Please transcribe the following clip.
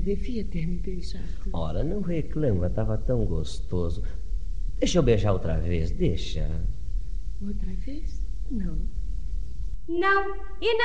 devia ter me beijado. Ora, não reclama, estava tão gostoso. Deixa eu beijar outra vez, deixa. Outra vez? Não. Não, e não.